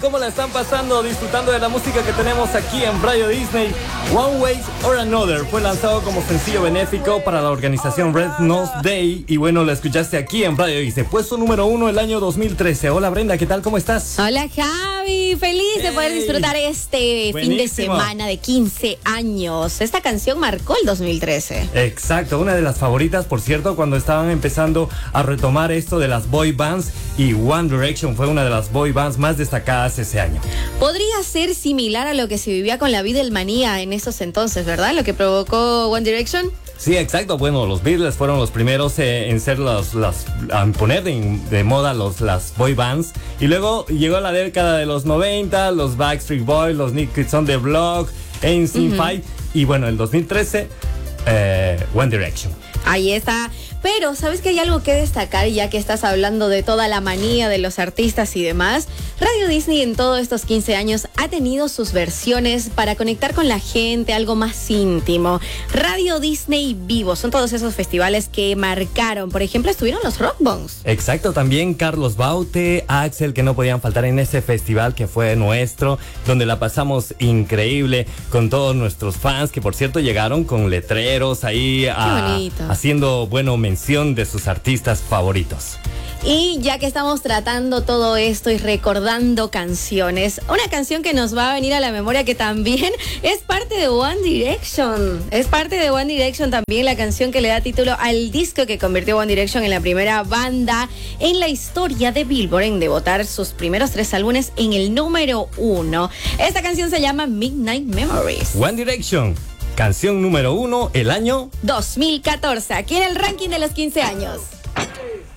¿Cómo la están pasando? Disfrutando de la música que tenemos aquí en Radio Disney. One Way or Another fue lanzado como sencillo benéfico para la organización Red Nose Day. Y bueno, la escuchaste aquí en Radio Disney. Puesto número 1 el año 2013. Hola Brenda, ¿qué tal? ¿Cómo estás? Hola Javi, feliz de poder disfrutar este fin de semana de 15 años. Esta canción marcó el 2013. Exacto, una de las favoritas, por cierto, cuando estaban empezando a retomar esto de las boy bands, y One Direction fue una de las boy bands más destacadas ese año. Podría ser similar a lo que se vivía con la Beatlemanía en esos entonces, ¿verdad? Lo que provocó One Direction. Sí, exacto. Bueno, los Beatles fueron los primeros en ser en poner de moda las boy bands. Y luego llegó la década de los 90, los Backstreet Boys, los New Kids on the Block, NSYNC 5. Y bueno, el 2013, One Direction. Ahí está. Pero, ¿sabes que hay algo que destacar? Ya que estás hablando de toda la manía de los artistas y demás, Radio Disney en todos estos 15 años ha tenido sus versiones para conectar con la gente, algo más íntimo. Radio Disney Vivo, son todos esos festivales que marcaron. Por ejemplo, estuvieron los Rock Bones. Exacto, también Carlos Baute, Axel, que no podían faltar en ese festival que fue nuestro, donde la pasamos increíble con todos nuestros fans, que por cierto llegaron con letreros ahí haciendo, bueno, mención de sus artistas favoritos. Y ya que estamos tratando todo esto y recordando canciones, una canción que nos va a venir a la memoria que también es parte de One Direction. Es parte de One Direction también la canción que le da título al disco que convirtió a One Direction en la primera banda en la historia de Billboard en debutar sus primeros 3 álbumes en el número 1. Esta canción se llama Midnight Memories. One Direction, canción número 1 el año 2014, aquí en el ranking de los 15 años.